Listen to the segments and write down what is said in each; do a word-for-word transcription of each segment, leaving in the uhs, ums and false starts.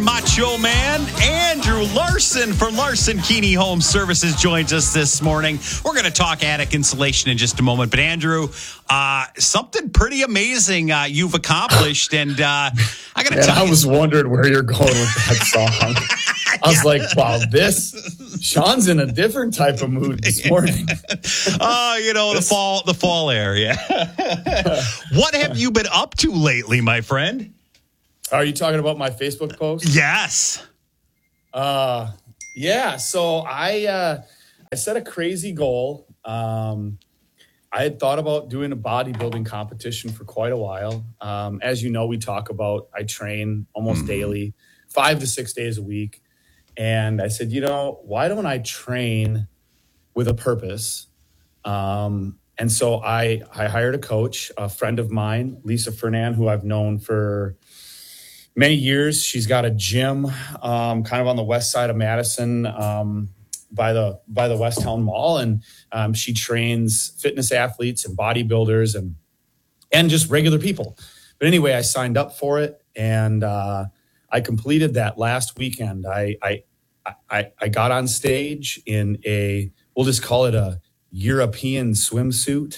Macho Man Andrew Larson from Larson Keeney Home Services joins us this morning. We're going to talk attic insulation in just a moment. But Andrew, uh, something pretty amazing uh, you've accomplished. And uh, I got to tell I you. was wondering where you're going with that song. I was like, wow, this, Sean's in a different type of mood this morning. Oh, you know, the fall, the fall air. Yeah. What have you been up to lately, my friend? Are you talking about my Facebook post? Yes. Uh, yeah. So I, uh, I set a crazy goal. Um, I had thought about doing a bodybuilding competition for quite a while. Um, as you know, we talk about, I train almost mm. daily, five to six days a week. And I said, you know, why don't I train with a purpose? Um, and so I, I hired a coach, a friend of mine, Lisa Fernan, who I've known for many years. She's got a gym um, kind of on the west side of Madison um, by the by the Westtown Mall. And um, she trains fitness athletes and bodybuilders and and just regular people. But anyway, I signed up for it and uh, I completed that last weekend. I, I I I got on stage in a, we'll just call it a European swimsuit.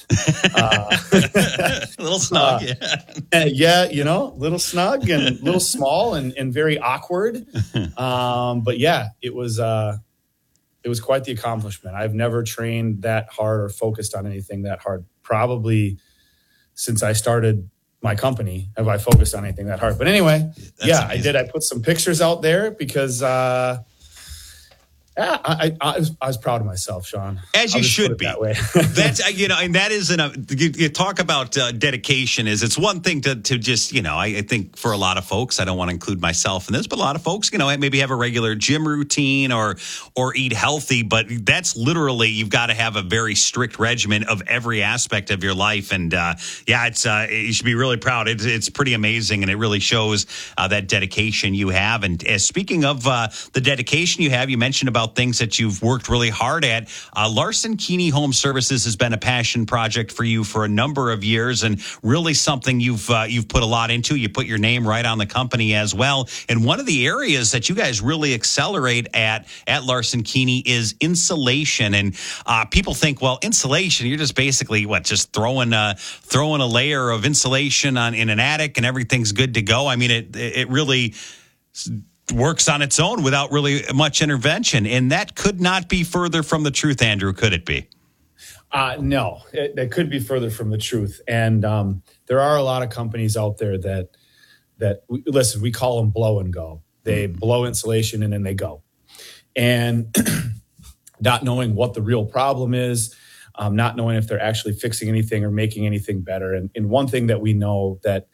Uh, a little snug, uh, yeah. Yeah, you know, little snug and a little small and, and very awkward. Um, but yeah, it was uh, it was quite the accomplishment. I've never trained that hard or focused on anything that hard. Probably since I started my company have I focused on anything that hard. But anyway, That's yeah, amazing. I did. I put some pictures out there because uh, Yeah, I, I, I, was, I was proud of myself, Sean. As you should be. That way. That's, you know, and that isn't a, you, you talk about uh, dedication is it's one thing to, to just, you know, I, I think for a lot of folks, I don't want to include myself in this, but a lot of folks, you know, maybe have a regular gym routine or, or eat healthy, but that's literally, you've got to have a very strict regimen of every aspect of your life. And uh, yeah, it's, uh, you should be really proud. It's, it's pretty amazing. And it really shows uh, that dedication you have. And uh, speaking of uh, the dedication you have, you mentioned about things that you've worked really hard at. Uh, Larson Keeney Home Services has been a passion project for you for a number of years, and really something you've uh, you've put a lot into. You put your name right on the company as well. And one of the areas that you guys really accelerate at at Larson Keeney is insulation. And uh, people think, well, insulation, you're just basically what, just throwing a throwing a layer of insulation on in an attic and everything's good to go. I mean, it it really works on its own without really much intervention. And that could not be further from the truth, Andrew, could it be? Uh, no, it, it could be further from the truth. And um, there are a lot of companies out there that, that we, listen, we call them blow and go. They mm-hmm. blow insulation and then they go. And not knowing what the real problem is, um, not knowing if they're actually fixing anything or making anything better. And, and one thing that we know that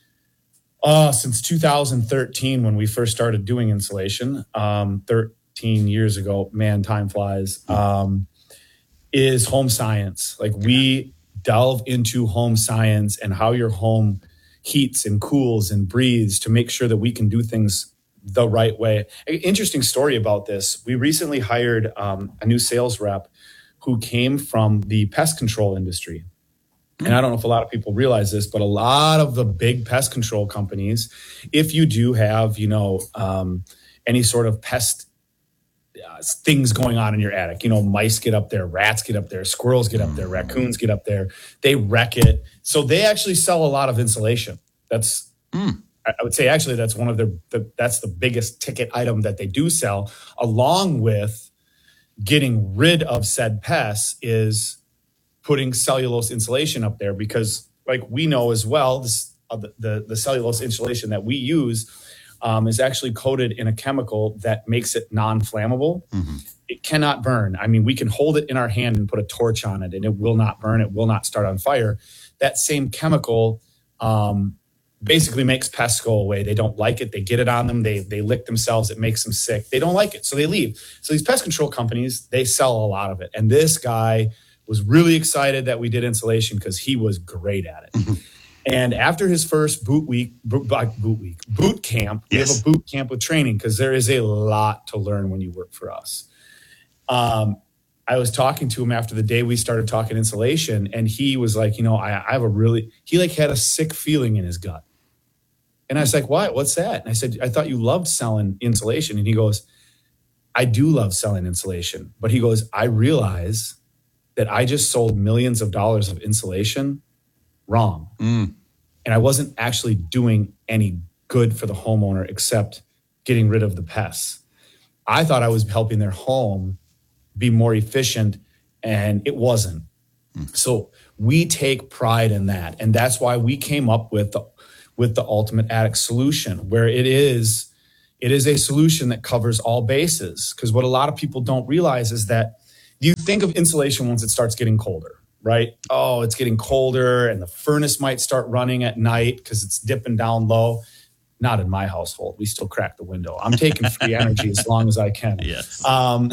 Uh, since two thousand thirteen, when we first started doing insulation, um, thirteen years ago, man, time flies, um, is home science. Like we delve into home science and how your home heats and cools and breathes to make sure that we can do things the right way. An interesting story about this. We recently hired um, a new sales rep who came from the pest control industry. And I don't know if a lot of people realize this, but a lot of the big pest control companies, if you do have, you know, um, any sort of pest uh, things going on in your attic, you know, mice get up there, rats get up there, squirrels get up there, raccoons get up there, they wreck it. So they actually sell a lot of insulation. That's, mm. I would say actually that's one of their, the, that's the biggest ticket item that they do sell, along with getting rid of said pests is putting cellulose insulation up there, because like we know as well, this, uh, the, the, the cellulose insulation that we use um, is actually coated in a chemical that makes it non-flammable. Mm-hmm. It cannot burn. I mean, we can hold it in our hand and put a torch on it and it will not burn. It will not start on fire. That same chemical um, basically makes pests go away. They don't like it. They get it on them. They, they lick themselves. It makes them sick. They don't like it. So they leave. So these pest control companies, they sell a lot of it. And this guy was really excited that we did insulation because he was great at it. Mm-hmm. And after his first boot week, boot, boot week, boot camp, yes. we have a boot camp with training because there is a lot to learn when you work for us. Um, I was talking to him after the day we started talking insulation, and he was like, you know, I, I have a really, he like had a sick feeling in his gut. And I was like, what? What's that? And I said, I thought you loved selling insulation. And he goes, I do love selling insulation. But he goes, I realize that I just sold millions of dollars of insulation wrong. Mm. And I wasn't actually doing any good for the homeowner except getting rid of the pests. I thought I was helping their home be more efficient, and it wasn't. Mm. So we take pride in that. And that's why we came up with the, with the Ultimate Attic solution, where it is, it is a solution that covers all bases. Because what a lot of people don't realize is that you think of insulation once it starts getting colder, right? Oh, it's getting colder and the furnace might start running at night because it's dipping down low. Not in my household. We still crack the window. I'm taking free energy as long as I can. Yes. Um,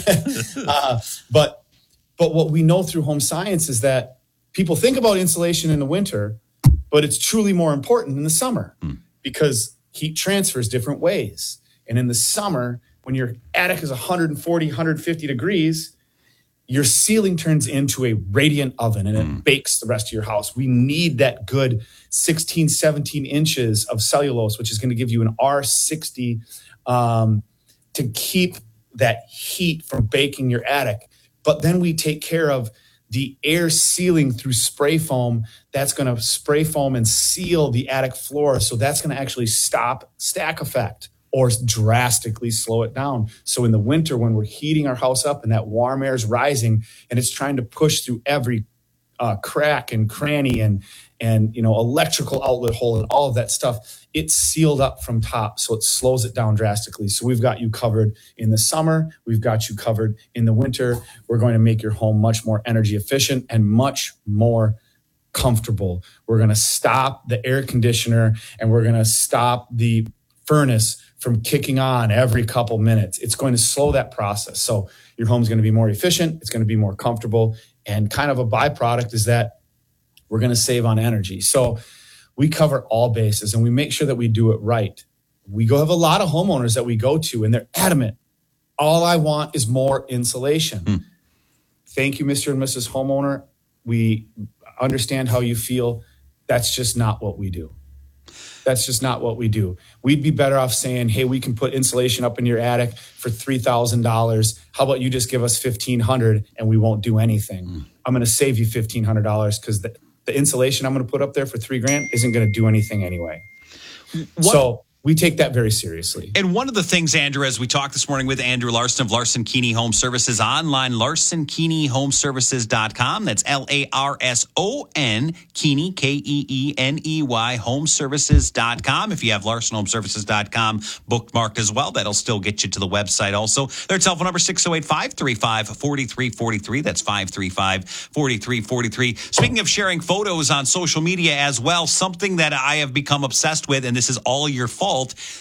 uh, but but what we know through home science is that people think about insulation in the winter, but it's truly more important in the summer mm. because heat transfers different ways. And in the summer, when your attic is one forty, one fifty degrees, your ceiling turns into a radiant oven and it mm. bakes the rest of your house. We need that good sixteen, seventeen inches of cellulose, which is going to give you an R sixty um, to keep that heat from baking your attic. But then we take care of the air sealing through spray foam. That's going to spray foam and seal the attic floor. So that's going to actually stop stack effect or drastically slow it down. So in the winter, when we're heating our house up and that warm air is rising and it's trying to push through every uh, crack and cranny and, and, you know, electrical outlet hole and all of that stuff, it's sealed up from top. So it slows it down drastically. So we've got you covered in the summer. We've got you covered in the winter. We're going to make your home much more energy efficient and much more comfortable. We're going to stop the air conditioner and we're going to stop the furnace from kicking on every couple minutes. It's going to slow that process. So your home's going to be more efficient. It's going to be more comfortable. And kind of a byproduct is that we're going to save on energy. So we cover all bases and we make sure that we do it right. We go have a lot of homeowners that we go to and they're adamant. All I want is more insulation. Mm. Thank you, Mister and Missus Homeowner. We understand how you feel. That's just not what we do. That's just not what we do. We'd be better off saying, hey, we can put insulation up in your attic for three thousand dollars. How about you just give us fifteen hundred dollars and we won't do anything? Mm. I'm going to save you fifteen hundred dollars because the, the insulation I'm going to put up there for three grand isn't going to do anything anyway. What? So we take that very seriously. And one of the things, Andrew, as we talked this morning with Andrew Larson of Larson Keeney Home Services, online, larson keeney home services dot com. That's L A R S O N, Keeney, K E E N E Y, home services dot com. If you have larson home services dot com bookmarked as well, that'll still get you to the website also. Their telephone number, six oh eight, five three five, four three four three. That's five three five, four three four three. Speaking of sharing photos on social media as well, something that I have become obsessed with, and this is all your fault,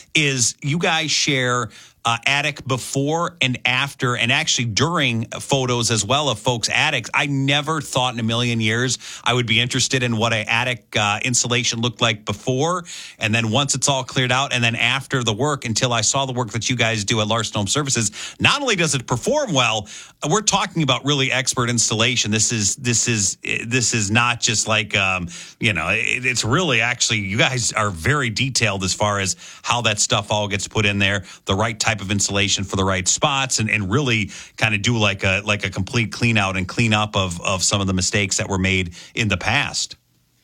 is you guys share uh, attic before and after, and actually during photos as well of folks' attics. I never thought in a million years I would be interested in what an attic uh, insulation looked like before, and then once it's all cleared out, and then after the work, until I saw the work that you guys do at Larson Home Services. Not only does it perform well, we're talking about really expert installation. This is this is this is not just like um, you know, it, it's really actually, you guys are very detailed as far as how that stuff all gets put in there, the right type of insulation for the right spots, and, and really kind of do like a like a complete clean out and clean up of, of some of the mistakes that were made in the past.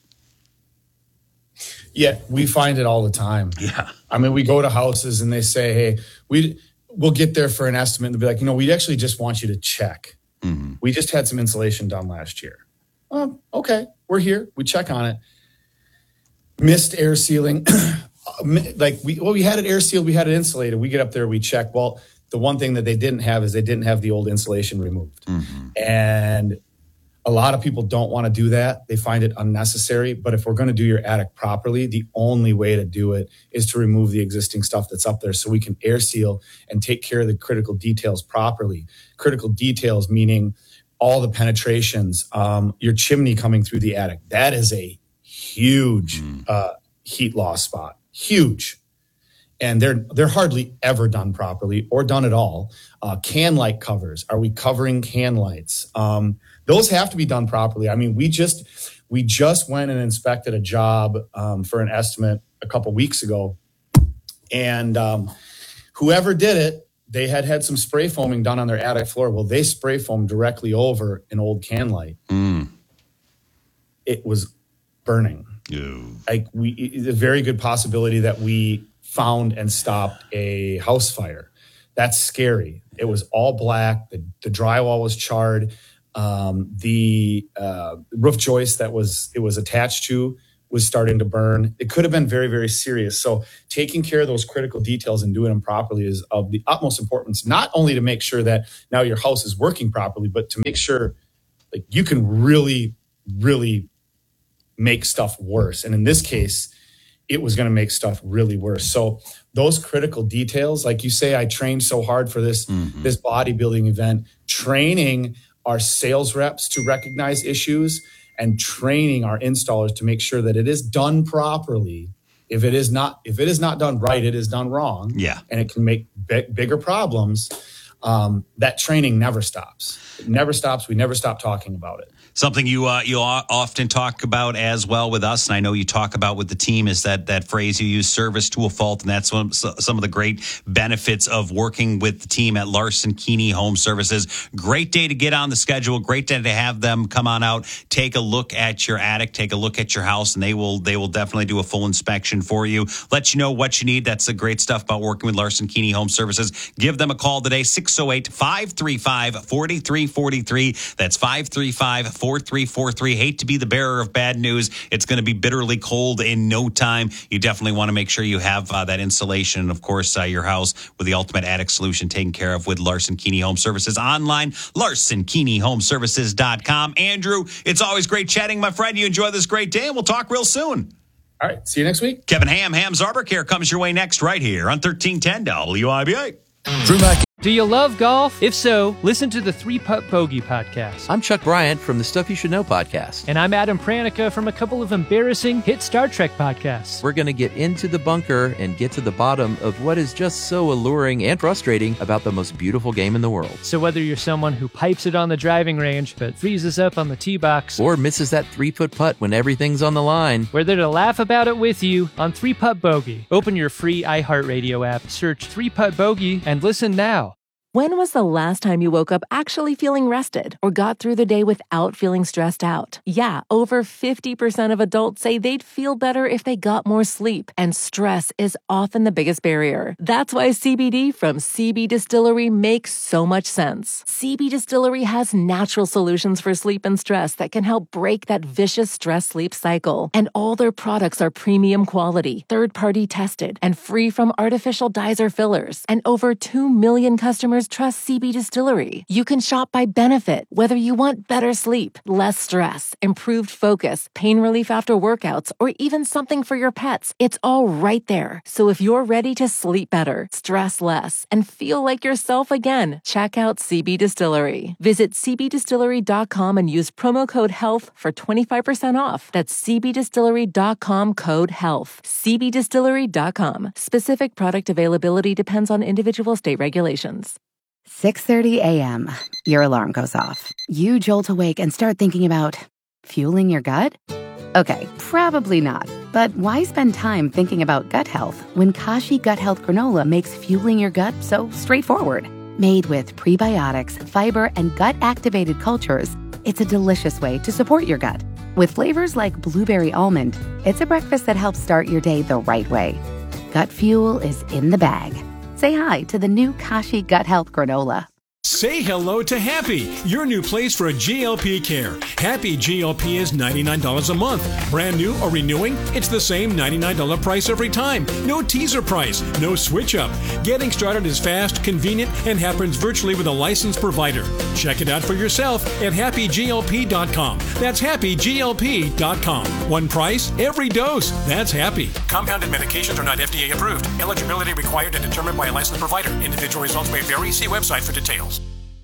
Yeah, we find it all the time. Yeah. I mean, we go to houses and they say, hey, we, we'll get there for an estimate. And they'll be like, you know, we actually just want you to check. Mm-hmm. We just had some insulation done last year. Oh, okay, we're here. We check on it. Missed air sealing. Like we, well, we had it air sealed, we had it insulated. We get up there, we check. Well, the one thing that they didn't have is they didn't have the old insulation removed. Mm-hmm. And a lot of people don't want to do that. They find it unnecessary. But if we're going to do your attic properly, the only way to do it is to remove the existing stuff that's up there so we can air seal and take care of the critical details properly. Critical details meaning all the penetrations, um, your chimney coming through the attic. That is a huge mm. uh, heat loss spot. Huge. And they're they're hardly ever done properly or done at all. Uh, can light covers. Are we covering can lights? Um, those have to be done properly. I mean, we just We just went and inspected a job um, for an estimate a couple weeks ago. And um, whoever did it, they had had some spray foaming done on their attic floor. Well, they spray foamed directly over an old can light. Mm. It was burning. Ew. Like we, it's a very good possibility that we found and stopped a house fire. That's scary. It was all black. The, the drywall was charred. Um, the uh, roof joist that was it was attached to was starting to burn. It could have been very, very serious. So taking care of those critical details and doing them properly is of the utmost importance, not only to make sure that now your house is working properly, but to make sure like you can really, really make stuff worse. And in this case, it was going to make stuff really worse. So those critical details, like you say, I trained so hard for this, mm-hmm. this bodybuilding event, training our sales reps to recognize issues and training our installers to make sure that it is done properly. If it is not, if it is not done right, it is done wrong. Yeah. And it can make b- bigger problems. Um, that training never stops. It never stops. We never stop talking about it. Something you uh, you often talk about as well with us, and I know you talk about with the team, is that that phrase you use, service to a fault, and that's one, some of the great benefits of working with the team at Larson Keeney Home Services. Great day to get on the schedule. Great day to have them come on out, take a look at your attic, take a look at your house, and they will they will definitely do a full inspection for you, let you know what you need. That's the great stuff about working with Larson Keeney Home Services. Give them a call today, six oh eight, five three five, four three four three. That's five three five, four three four three. Hate to be the bearer of bad news. It's going to be bitterly cold in no time. You definitely want to make sure you have uh, that insulation. And of course, uh, your house with the ultimate attic solution taken care of with Larson Keeney Home Services. Online, larson keeney home services dot com. Andrew, it's always great chatting, my friend. You enjoy this great day, and we'll talk real soon. All right. See you next week. Kevin Ham, Ham Zarber Care comes your way next right here on thirteen ten W I B A. Drew Mack. Do you love golf? If so, listen to the Three Putt Bogey podcast. I'm Chuck Bryant from the Stuff You Should Know podcast. And I'm Adam Pranica from a couple of embarrassing hit Star Trek podcasts. We're going to get into the bunker and get to the bottom of what is just so alluring and frustrating about the most beautiful game in the world. So whether you're someone who pipes it on the driving range but freezes up on the tee box, or misses that three-foot putt when everything's on the line, we're there to laugh about it with you on Three Putt Bogey. Open your free iHeartRadio app, search Three Putt Bogey, and listen now. When was the last time you woke up actually feeling rested or got through the day without feeling stressed out? Yeah, over fifty percent of adults say they'd feel better if they got more sleep, and stress is often the biggest barrier. That's why C B D from C B Distillery makes so much sense. C B Distillery has natural solutions for sleep and stress that can help break that vicious stress-sleep cycle. And all their products are premium quality, third-party tested, and free from artificial dyes or fillers. And over two million customers trust C B Distillery. You can shop by benefit, whether you want better sleep, less stress, improved focus, pain relief after workouts, or even something for your pets. It's all right there. So if you're ready to sleep better, stress less, and feel like yourself again, check out C B Distillery. Visit c b distillery dot com and use promo code HEALTH for twenty-five percent off. That's c b distillery dot com code HEALTH. c b distillery dot com. Specific product availability depends on individual state regulations. six thirty a.m. Your alarm goes off. You jolt awake and start thinking about fueling your gut? Okay, probably not. But why spend time thinking about gut health when Kashi Gut Health Granola makes fueling your gut so straightforward? Made with prebiotics, fiber, and gut-activated cultures, it's a delicious way to support your gut. With flavors like blueberry almond, it's a breakfast that helps start your day the right way. Gut fuel is in the bag. Say hi to the new Kashi Gut Health Granola. Say hello to Happy, your new place for G L P care. Happy G L P is ninety-nine dollars a month. Brand new or renewing, it's the same ninety-nine dollars price every time. No teaser price, no switch up. Getting started is fast, convenient, and happens virtually with a licensed provider. Check it out for yourself at happy g l p dot com. That's happy g l p dot com. One price, every dose. That's Happy. Compounded medications are not F D A approved. Eligibility required and determined by a licensed provider. Individual results may vary. See website for details.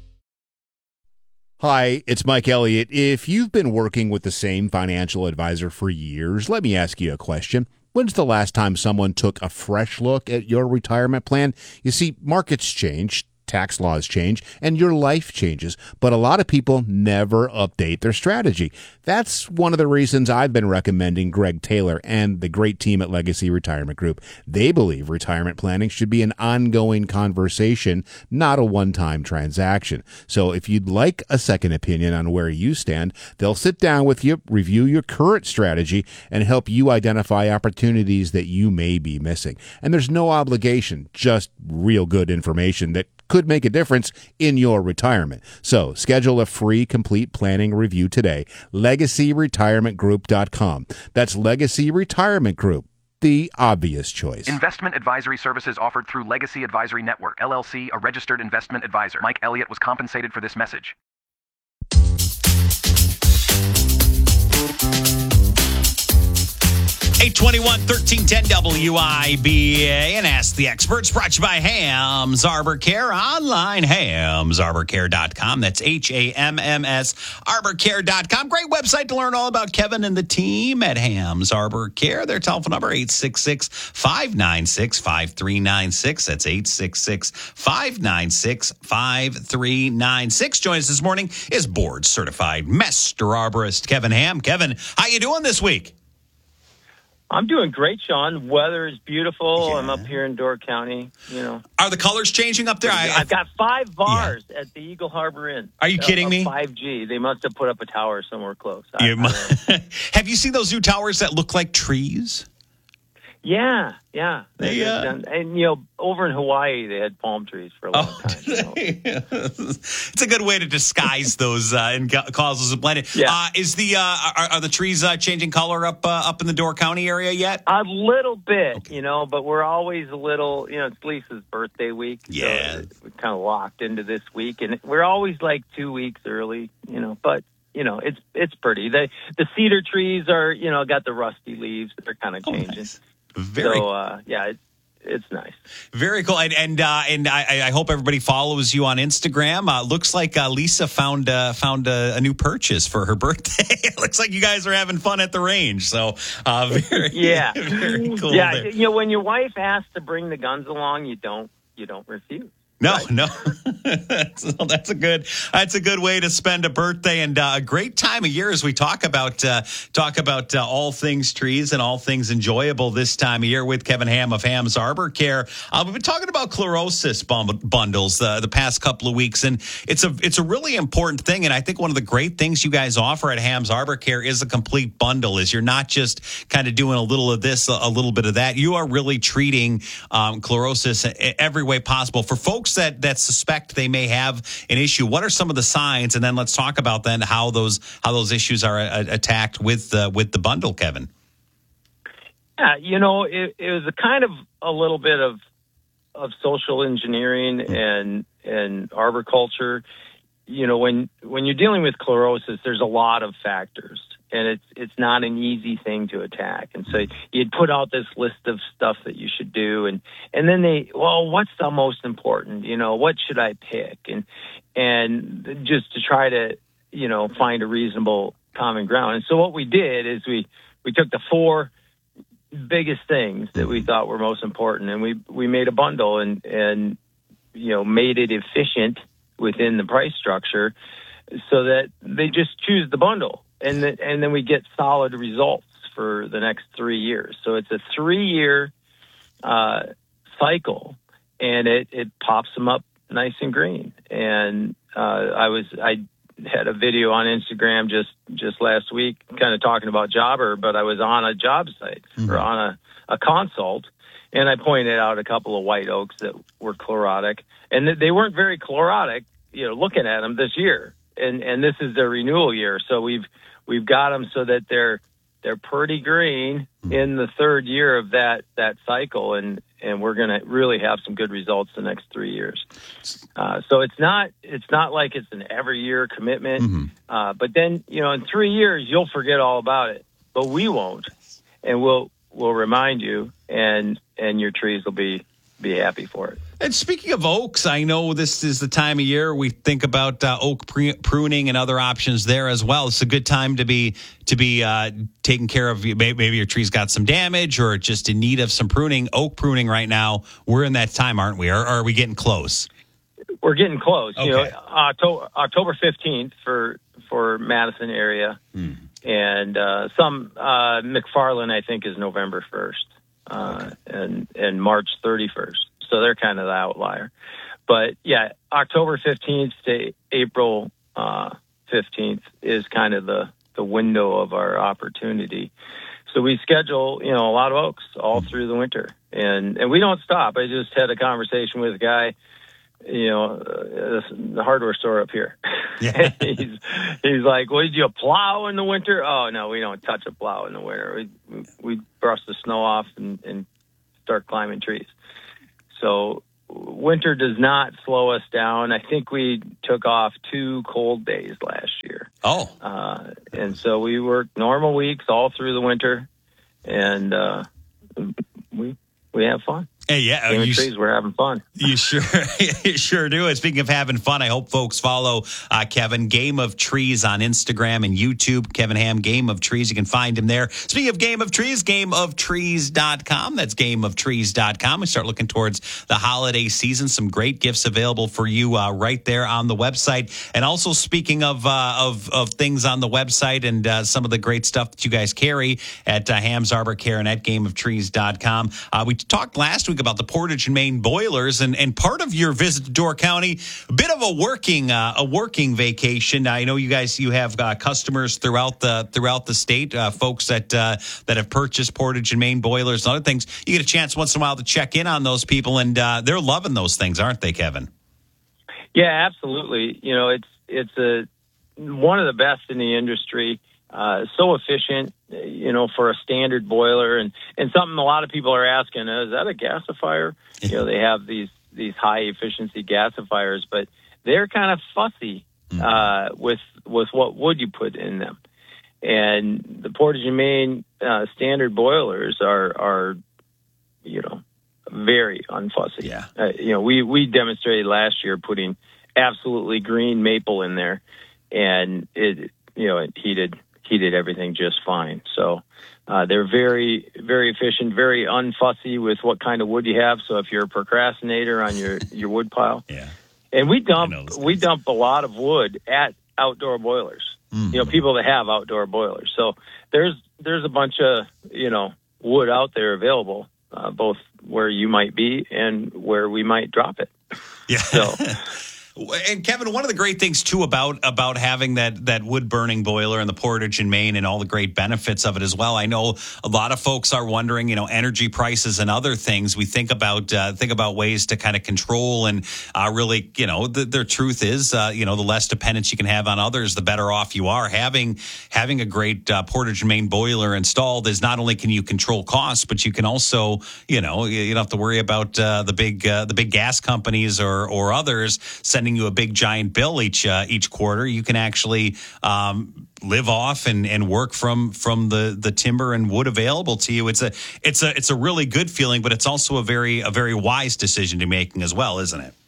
Hi, it's Mike Elliott. If you've been working with the same financial advisor for years, let me ask you a question. When's the last time someone took a fresh look at your retirement plan? You see, markets change, tax laws change, and your life changes. But a lot of people never update their strategy. That's one of the reasons I've been recommending Greg Taylor and the great team at Legacy Retirement Group. They believe retirement planning should be an ongoing conversation, not a one-time transaction. So if you'd like a second opinion on where you stand, they'll sit down with you, review your current strategy, and help you identify opportunities that you may be missing. And there's no obligation, just real good information that could make a difference in your retirement. So schedule a free complete planning review today. legacy retirement group dot com. That's Legacy Retirement Group, the obvious choice. Investment advisory services offered through Legacy Advisory Network, L L C, a registered investment advisor. Mike Elliott was compensated for this message. eight twenty-one, thirteen ten W I B A and Ask the Experts, brought to you by Hams Arbor Care, online, hams arbor care dot com. That's H A M M S, arbor care dot com. Great website to learn all about Kevin and the team at Hams Arbor Care. Their telephone number, eight six six, five nine six, five three nine six. That's eight six six, five nine six, five three nine six. Joining us this morning is board-certified master arborist Kevin Ham. Kevin, how you doing this week? I'm doing great, Sean. Weather is beautiful. Yeah. I'm up here in Door County. You know, are the colors changing up there? I, I've got five bars yeah. at the Eagle Harbor Inn. Are you uh, kidding me? five G. They must have put up a tower somewhere close. I, I I have you seen those new towers that look like trees? Yeah, yeah. They, uh, and, and, you know, over in Hawaii, they had palm trees for a long oh, time. You know? It's a good way to disguise those uh, and cause those to blend in. Yeah. Uh, is the uh, are, are the trees uh, changing color up uh, up in the Door County area yet? A little bit, okay. you know, but we're always a little, you know, it's Lisa's birthday week. Yeah. So we're kind of locked into this week, and we're always like two weeks early, you know, but. You know, it's it's pretty. The the cedar trees are, you know, got the rusty leaves. They're kind of changing. Oh, nice. Very so, uh, yeah, it's it's nice. Very cool. And and, uh, and I, I hope everybody follows you on Instagram. Uh, looks like uh, Lisa found uh, found a, a new purchase for her birthday. It looks like you guys are having fun at the range. So, uh, very, yeah, very cool. Yeah, there. you know, when your wife asks to bring the guns along, you don't you don't refuse. No, right? no, that's, that's a good. That's a good way to spend a birthday, and uh, a great time of year as we talk about uh, talk about uh, all things trees and all things enjoyable this time of year with Kevin Ham of Hams Arbor Care. Uh, we've been talking about chlorosis bum- bundles uh, the past couple of weeks, and it's a it's a really important thing. And I think one of the great things you guys offer at Hams Arbor Care is a complete bundle. Is you're not just kind of doing a little of this, a, a little bit of that. You are really treating um, chlorosis every way possible for folks that that suspect they may have an issue. What are some of the signs, and then let's talk about then how those how those issues are uh, attacked with uh, with the bundle, Kevin. Yeah, you know, it, it was a kind of a little bit of of social engineering and and arboriculture. You know, when when you're dealing with chlorosis, there's a lot of factors, and it's it's not an easy thing to attack. And so you'd put out this list of stuff that you should do, and and then they, well, what's the most important? You know, what should I pick? And and just to try to, you know, find a reasonable common ground. And so what we did is we we took the four biggest things that we thought were most important, and we we made a bundle and and you know made it efficient within the price structure so that they just choose the bundle, and the, and then we get solid results for the next three years. So it's a three-year uh, cycle, and it, it pops them up nice and green. And uh, I was I had a video on Instagram just, just last week kind of talking about Jobber, but I was on a job site mm-hmm. or on a, a consult, and I pointed out a couple of white oaks that were chlorotic, and they weren't very chlorotic, you know, looking at them this year. And, and this is their renewal year. So we've, we've got them so that they're, they're pretty green in the third year of that, that cycle. And, and we're going to really have some good results the next three years. Uh, so it's not, it's not like it's an every year commitment. Mm-hmm. Uh, but then, you know, in three years, you'll forget all about it, but we won't. And we'll, we'll remind you, and, and your trees will be, be happy for it. And speaking of oaks, I know this is the time of year we think about uh, oak pre- pruning and other options there as well. It's a good time to be to be uh, taking care of. Maybe your tree's got some damage or just in need of some pruning. Oak pruning right now, we're in that time, aren't we? Or, or are we getting close? we're getting close. Okay. You know, October October fifteenth for for Madison area, Hmm. and uh, some uh, McFarland I think is November first, uh, Okay. and and March thirty-first. So they're kind of the outlier. But yeah, October fifteenth to April uh, fifteenth is kind of the the window of our opportunity. So we schedule, you know, a lot of oaks all through the winter, and and we don't stop. I just had a conversation with a guy, you know, uh, the hardware store up here. Yeah. he's he's like, "Well, did you plow in the winter?" Oh no, we don't touch a plow in the winter. We we, we brush the snow off and, and start climbing trees. So winter does not slow us down. I think we took off two cold days last year. Oh, Uh, and so we worked normal weeks all through the winter, and uh, we we have fun. hey, yeah, Game of you, trees, we're having fun. you sure you sure do. And speaking of having fun, I hope folks follow uh, Kevin Game of Trees on Instagram and YouTube. Kevin Ham, Game of Trees. You can find him there. Speaking of Game of Trees, game of trees dot com. That's game of trees dot com. We start looking towards the holiday season. Some great gifts available for you uh, right there on the website. And also, speaking of uh, of of things on the website and uh, some of the great stuff that you guys carry at uh, Ham's Arbor Care and at game of trees dot com. Uh, we talked last week about the Portage and Maine boilers, and, and part of your visit to Door County, a bit of a working uh, a working vacation. I know you guys you have uh, customers throughout the throughout the state, uh, folks that uh, that have purchased Portage and Maine boilers and other things. You get a chance once in a while to check in on those people, and uh, they're loving those things, aren't they, Kevin? Yeah, absolutely. You know, it's it's a one of the best in the industry. Uh, so efficient, you know, for a standard boiler, and, and something a lot of people are asking, is that a gasifier? You know, they have these, these high efficiency gasifiers, but they're kind of fussy, uh, with, with what wood you put in them. And the Portage and Maine, uh, standard boilers are, are, you know, very unfussy. Yeah. Uh, you know, we, we demonstrated last year putting absolutely green maple in there, and it, you know, it heated, heated everything just fine. So uh, they're very, very efficient, very unfussy with what kind of wood you have. So if you're a procrastinator on your, your wood pile, Yeah. and we I know dump, those we guys. dump a lot of wood at outdoor boilers, Mm-hmm. you know, people that have outdoor boilers. So there's, there's a bunch of, you know, wood out there available, uh, both where you might be and where we might drop it. Yeah. So, And Kevin, one of the great things too about about having that that wood burning boiler and the Portage in Maine and all the great benefits of it as well. I know a lot of folks are wondering, you know, energy prices and other things. We think about uh, think about ways to kind of control and uh, really, you know, the, the truth is, uh, you know, the less dependence you can have on others, the better off you are. Having having a great uh, Portage and Maine boiler installed is not only can you control costs, but you can also, you know, you, you don't have to worry about uh, the big uh, the big gas companies or or others sending you a big giant bill each uh, each quarter. You can actually um, live off and, and work from from the, the timber and wood available to you. It's a it's a it's a really good feeling, but it's also a very a very wise decision to be making as well, isn't it?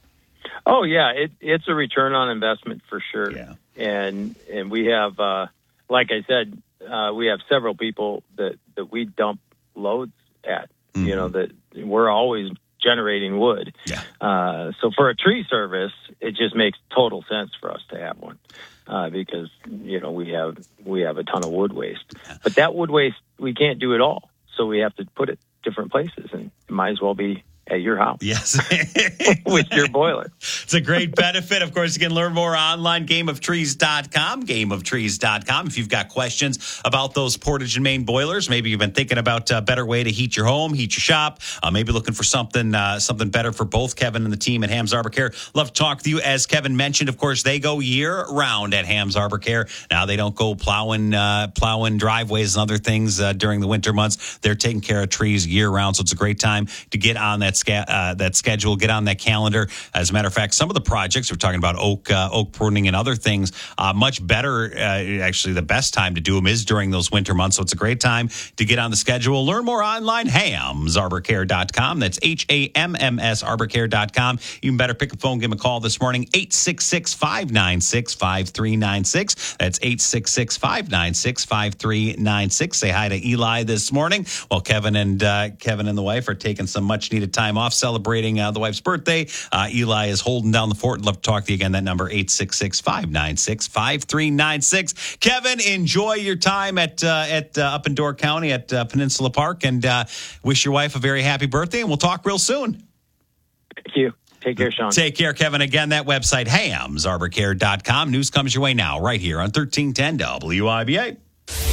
oh yeah, it, it's a return on investment for sure. Yeah. And and we have, uh, like I said, uh, we have several people that, that we dump loads at. Mm-hmm. You know, that we're always generating wood. Yeah. Uh, so for a tree service, it just makes total sense for us to have one, uh, because, you know, we have, we have a ton of wood waste, but that wood waste, we can't do it all. So we have to put it different places, and it might as well be at your house. Yes. With your boiler. It's a great benefit. Of course, you can learn more online, game of trees dot com, game of trees dot com. If you've got questions about those Portage and Maine boilers, maybe you've been thinking about a better way to heat your home, heat your shop, uh, maybe looking for something uh, something better for both Kevin and the team at Ham's Arbor Care. Love to talk with you. As Kevin mentioned, of course, they go year round at Ham's Arbor Care. Now, they don't go plowing uh, plowing driveways and other things uh, during the winter months. They're taking care of trees year round, so it's a great time to get on that Sca- uh, that schedule, get on that calendar. As a matter of fact, some of the projects we're talking about, oak uh, oak pruning and other things, uh, much better. Uh, actually, the best time to do them is during those winter months. So it's a great time to get on the schedule. Learn more online, hams arbor care dot com. That's H A M M S arbor care dot com. Even better, pick a phone, give them a call this morning, eight six six, five nine six, five three nine six. That's eight six six, five nine six, five three nine six. Say hi to Eli this morning while Kevin and uh, Kevin and the wife are taking some much needed time time off celebrating uh, the wife's birthday. Uh, Eli is holding down the fort. Love to talk to you again. That number, eight six six, five nine six, five three nine six. Kevin, enjoy your time at uh, at uh, up in Door County at uh, Peninsula Park, and uh, wish your wife a very happy birthday, and we'll talk real soon. Thank you. Take care, Sean. Take care, Kevin. Again, that website, hams arbor care dot com. News comes your way now, right here on thirteen ten W I B A.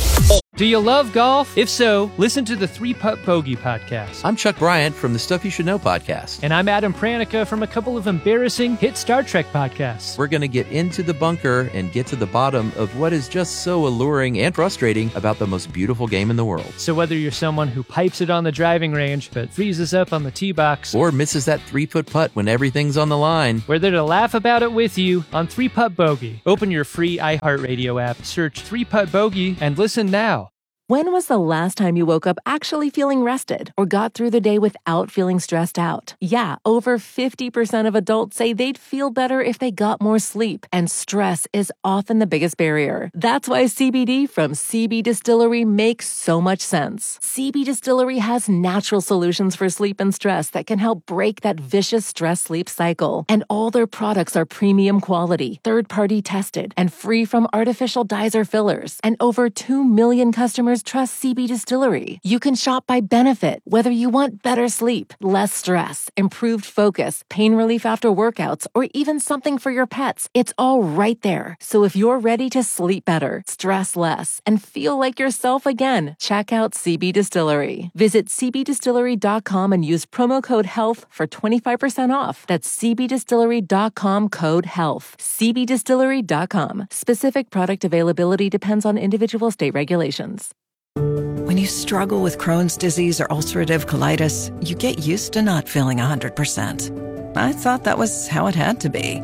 Do you love golf? If so, listen to the Three Putt Bogey podcast. I'm Chuck Bryant from the Stuff You Should Know podcast. And I'm Adam Pranica from a couple of embarrassing hit Star Trek podcasts. We're going to get into the bunker and get to the bottom of what is just so alluring and frustrating about the most beautiful game in the world. So whether you're someone who pipes it on the driving range but freezes up on the tee box, or misses that three-foot putt when everything's on the line, we're there to laugh about it with you on Three Putt Bogey. Open your free iHeartRadio app, search Three Putt Bogey, and listen now. When was the last time you woke up actually feeling rested or got through the day without feeling stressed out? Yeah, over fifty percent of adults say they'd feel better if they got more sleep, and stress is often the biggest barrier. That's why C B D from C B Distillery makes so much sense. C B Distillery has natural solutions for sleep and stress that can help break that vicious stress-sleep cycle. And all their products are premium quality, third-party tested, and free from artificial dyes or fillers. And over two million customers trust C B Distillery. You can shop by benefit, whether you want better sleep, less stress, improved focus, pain relief after workouts, or even something for your pets. It's all right there. So if you're ready to sleep better, stress less, and feel like yourself again, check out C B Distillery. Visit c b distillery dot com and use promo code HEALTH for twenty-five percent off. That's c b distillery dot com code HEALTH. c b distillery dot com. Specific product availability depends on individual state regulations. When you struggle with Crohn's disease or ulcerative colitis, you get used to not feeling one hundred percent. I thought that was how it had to be.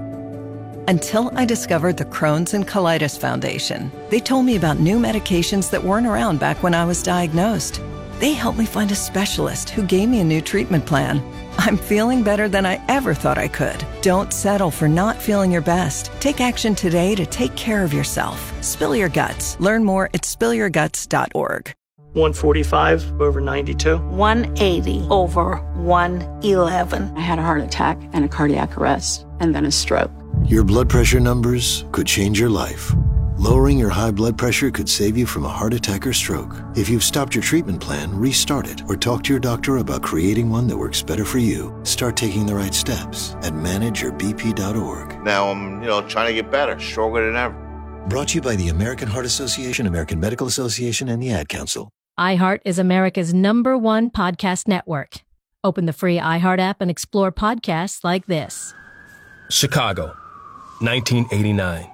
Until I discovered the Crohn's and Colitis Foundation. They told me about new medications that weren't around back when I was diagnosed. They helped me find a specialist who gave me a new treatment plan. I'm feeling better than I ever thought I could. Don't settle for not feeling your best. Take action today to take care of yourself. Spill your guts. Learn more at spill your guts dot org. one forty-five over ninety-two. one eighty over one eleven. I had a heart attack and a cardiac arrest and then a stroke. Your blood pressure numbers could change your life. Lowering your high blood pressure could save you from a heart attack or stroke. If you've stopped your treatment plan, restart it or talk to your doctor about creating one that works better for you. Start taking the right steps at manage your b p dot org. Now I'm, you know, trying to get better, stronger than ever. Brought to you by the American Heart Association, American Medical Association, and the Ad Council. iHeart is America's number one podcast network. Open the free iHeart app and explore podcasts like this. Chicago, nineteen eighty-nine.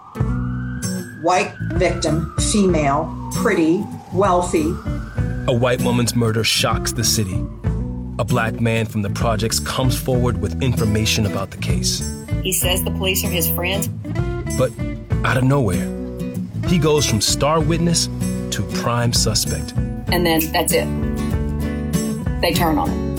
White victim, female, pretty, wealthy. A white woman's murder shocks the city. A black man from the projects comes forward with information about the case. He says the police are his friends. But out of nowhere, he goes from star witness to prime suspect. And then that's it. They turn on him.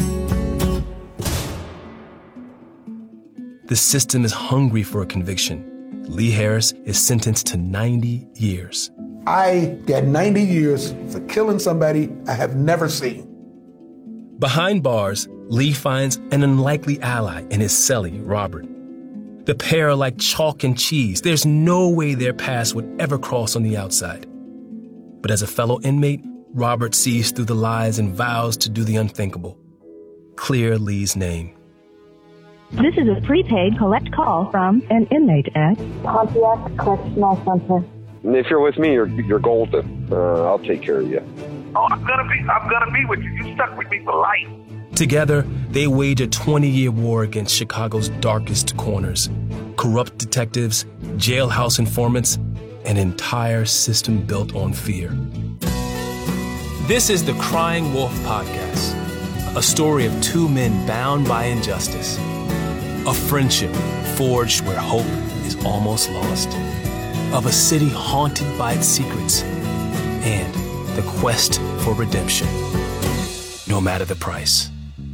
The system is hungry for a conviction. Lee Harris is sentenced to ninety years. I got ninety years for killing somebody I have never seen. Behind bars, Lee finds an unlikely ally in his cellie, Robert. The pair are like chalk and cheese. There's no way their paths would ever cross on the outside. But as a fellow inmate, Robert sees through the lies and vows to do the unthinkable. Clear Lee's name. This is a prepaid collect call from an inmate at Pontiac Correctional Center. If you're with me, you're you're golden. Uh, I'll take care of you. Oh, I'm gonna be I'm gonna be with you. You stuck with me for life. Together, they wage a twenty-year war against Chicago's darkest corners. Corrupt detectives, jailhouse informants, an entire system built on fear. This is the Crying Wolf Podcast, a story of two men bound by injustice. A friendship forged where hope is almost lost. Of a city haunted by its secrets. And the quest for redemption, no matter the price.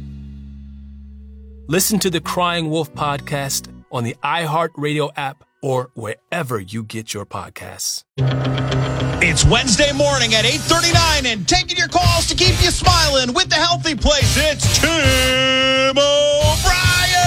Listen to the Crying Wolf Podcast on the iHeartRadio app or wherever you get your podcasts. It's Wednesday morning at eight thirty-nine and taking your calls to keep you smiling with the Healthy Place. It's Tim O'Brien.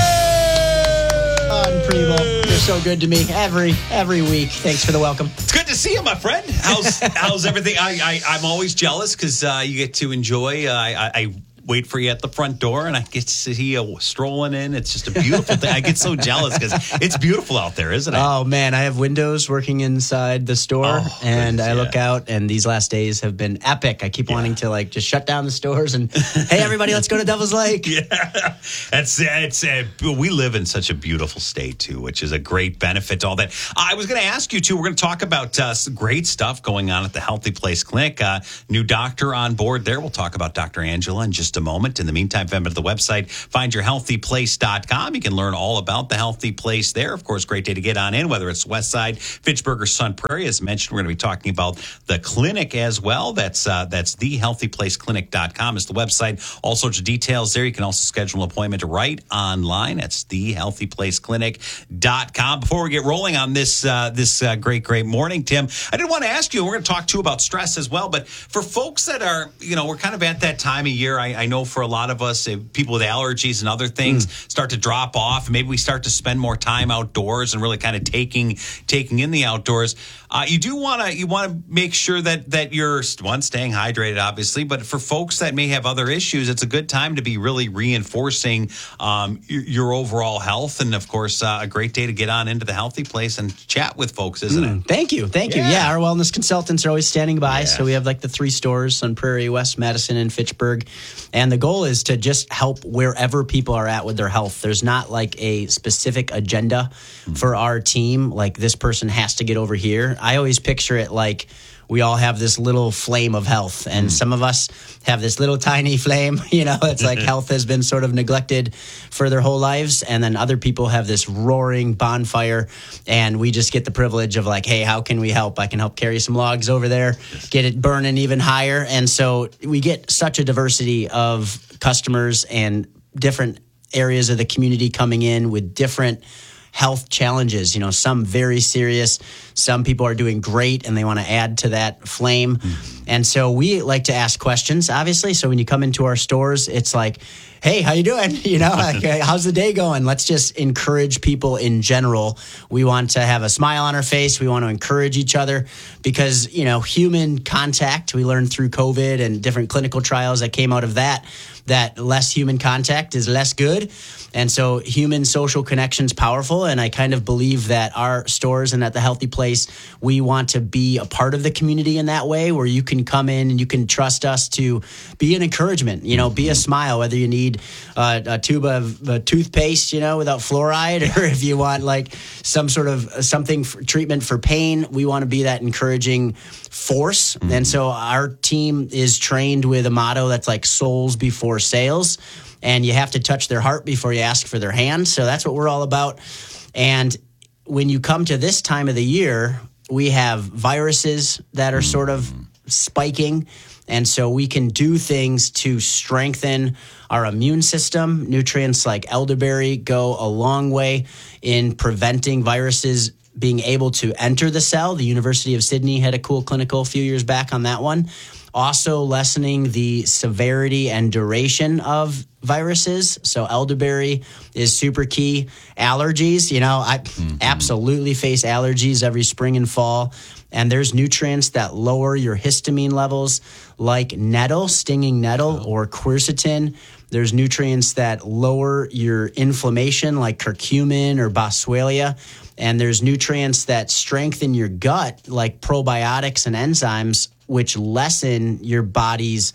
Unbelievable. You're so good to me every every week. Thanks for the welcome. It's good to see you, my friend. How's how's everything? I, I I'm always jealous because uh, you get to enjoy. Uh, I, I wait for you at the front door, and I get to see you strolling in. It's just a beautiful thing. I get so jealous because it's beautiful out there, isn't it? Oh, man. I have windows working inside the store, oh, and I look yeah. out, and these last days have been epic. I keep yeah. wanting to, like, just shut down the stores and, hey, everybody, let's go to Devil's Lake. Yeah. That's, it's, uh, we live in such a beautiful state, too, which is a great benefit to all that. I was going to ask you, too, we're going to talk about uh, some great stuff going on at the Healthy Place Clinic. Uh, new doctor on board there. We'll talk about Doctor Angela in just a moment. In the meantime, head to the website, find your healthy place dot com. You can learn all about the Healthy Place there. Of course, great day to get on in, whether it's West Side, Fitchburg, or Sun Prairie. As mentioned, we're going to be talking about the clinic as well. That's uh, that's the healthy place clinic dot com is the website. All sorts of details there. You can also schedule an appointment right online. That's the healthy place clinic dot com. Before we get rolling on this uh, this uh, great, great morning, Tim, I did want to ask you, we're going to talk, too, about stress as well, but for folks that are, you know, we're kind of at that time of year, I, I know for a lot of us, people with allergies and other things mm. start to drop off. Maybe we start to spend more time outdoors and really kind of taking taking in the outdoors. Uh, you do want to you want to make sure that that you're one staying hydrated, obviously. But for folks that may have other issues, it's a good time to be really reinforcing um, your, your overall health. And of course, uh, a great day to get on into the Healthy Place and chat with folks, isn't mm. it? Thank you, thank yeah. you. Yeah, our wellness consultants are always standing by. Yeah. So we have like the three stores: Sun Prairie, West Madison, and Fitchburg. And the goal is to just help wherever people are at with their health. There's not like a specific agenda mm. for our team, like this person has to get over here. I always picture it like we all have this little flame of health, and mm. some of us have this little tiny flame. You know, it's like health has been sort of neglected for their whole lives, and then other people have this roaring bonfire, and we just get the privilege of like, hey, how can we help? I can help carry some logs over there, get it burning even higher. And so we get such a diversity of customers and different areas of the community coming in with different health challenges, you know, some very serious, some people are doing great and they want to add to that flame. Mm. And so we like to ask questions, obviously. So when you come into our stores, it's like, hey, how you doing? You know, like, how's the day going? Let's just encourage people in general. We want to have a smile on our face. We want to encourage each other because, you know, human contact, we learned through COVID and different clinical trials that came out of that, that less human contact is less good. And so human social connection's powerful. And I kind of believe that our stores and at the Healthy Place, we want to be a part of the community in that way where you can come in and you can trust us to be an encouragement, you know, be a smile, whether you need uh, a tube of uh, toothpaste, you know, without fluoride, or if you want like some sort of something for treatment for pain, we want to be that encouraging force. Mm-hmm. And so our team is trained with a motto that's like souls before sales. And you have to touch their heart before you ask for their hand. So that's what we're all about. And when you come to this time of the year, we have viruses that are sort of spiking. And so we can do things to strengthen our immune system. Nutrients like elderberry go a long way in preventing viruses being able to enter the cell. The University of Sydney had a cool clinical a few years back on that one. Also lessening the severity and duration of viruses. So elderberry is super key. Allergies, you know, I mm-hmm. absolutely face allergies every spring and fall. And there's nutrients that lower your histamine levels like nettle, stinging nettle, oh. or quercetin. There's nutrients that lower your inflammation like curcumin or boswellia. And there's nutrients that strengthen your gut like probiotics and enzymes, which lessen your body's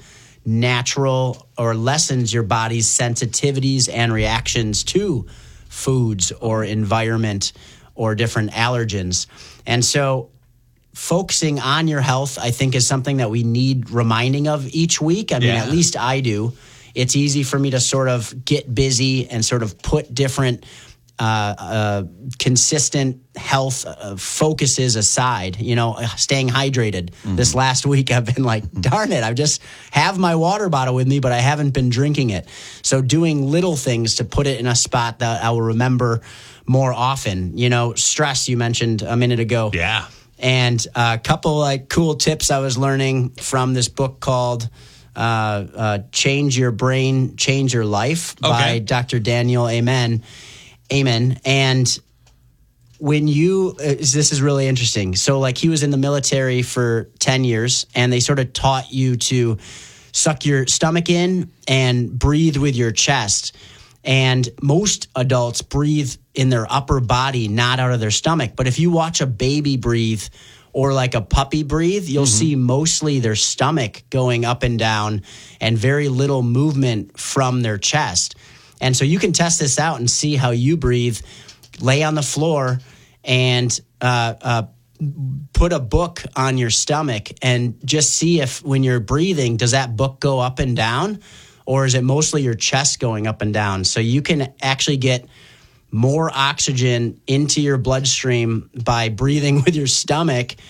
natural or lessens your body's sensitivities and reactions to foods or environment or different allergens. And so focusing on your health, I think, is something that we need reminding of each week. I mean, yeah. at least I do. It's easy for me to sort of get busy and sort of put different Uh, uh, consistent health uh, focuses aside, you know, staying hydrated. Mm-hmm. This last week, I've been like, darn it, I just have my water bottle with me, but I haven't been drinking it. So doing little things to put it in a spot that I will remember more often. You know, stress, you mentioned a minute ago. Yeah. And a couple like cool tips I was learning from this book called uh, uh, Change Your Brain, Change Your Life Okay. by Doctor Daniel Amen. Amen. And when you, uh, this is really interesting. So like he was in the military for ten years and they sort of taught you to suck your stomach in and breathe with your chest. And most adults breathe in their upper body, not out of their stomach. But if you watch a baby breathe or like a puppy breathe, you'll mm-hmm. see mostly their stomach going up and down and very little movement from their chest. And so you can test this out and see how you breathe. Lay on the floor and uh, uh, put a book on your stomach and just see if when you're breathing, does that book go up and down? Or is it mostly your chest going up and down? So you can actually get more oxygen into your bloodstream by breathing with your stomach